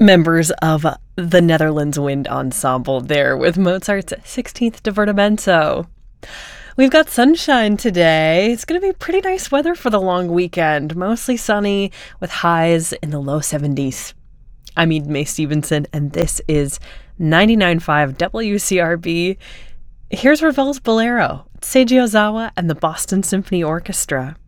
members of the Netherlands Wind Ensemble there with Mozart's 16th Divertimento. We've got sunshine today. It's going to be pretty nice weather for the long weekend. Mostly sunny with highs in the low 70s. I'm Eden Mae Stevenson, and this is 99.5 WCRB. Here's Ravel's Bolero, Seiji Ozawa and the Boston Symphony Orchestra.